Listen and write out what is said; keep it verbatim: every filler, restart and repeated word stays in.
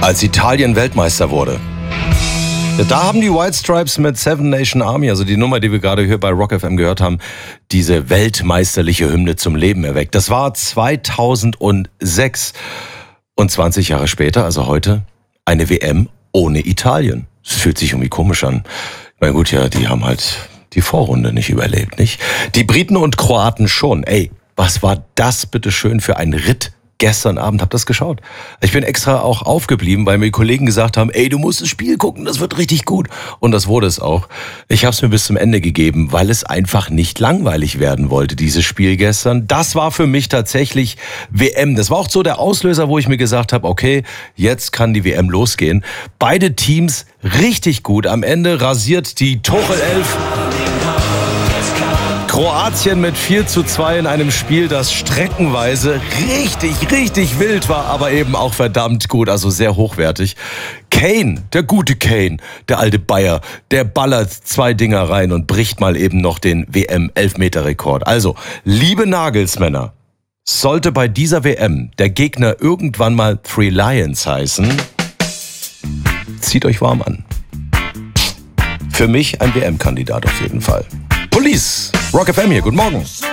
als Italien Weltmeister wurde. Da haben die White Stripes mit Seven Nation Army, also die Nummer, die wir gerade hier bei Rock F M gehört haben, diese weltmeisterliche Hymne zum Leben erweckt. Das war zweitausendsechs und zwanzig Jahre später, also heute, eine W M ohne Italien. Das fühlt sich irgendwie komisch an. Na gut, ja, die haben halt die Vorrunde nicht überlebt, nicht? Die Briten und Kroaten schon. Ey, was war das bitte schön für ein Ritt gestern Abend? Habt ihr das geschaut? Ich bin extra auch aufgeblieben, weil mir die Kollegen gesagt haben, ey, du musst das Spiel gucken, das wird richtig gut. Und das wurde es auch. Ich habe es mir bis zum Ende gegeben, weil es einfach nicht langweilig werden wollte, dieses Spiel gestern. Das war für mich tatsächlich W M. Das war auch so der Auslöser, wo ich mir gesagt habe, okay, jetzt kann die W M losgehen. Beide Teams richtig gut. Am Ende rasiert die Tuchel elf Kroatien mit vier zu zwei in einem Spiel, das streckenweise richtig, richtig wild war, aber eben auch verdammt gut, also sehr hochwertig. Kane, der gute Kane, der alte Bayer, der ballert zwei Dinger rein und bricht mal eben noch den W M-Elfmeter-Rekord. Also, liebe Nagelsmänner, sollte bei dieser W M der Gegner irgendwann mal Three Lions heißen, zieht euch warm an. Für mich ein W M-Kandidat auf jeden Fall. Police, Rock F M hier, guten Morgen.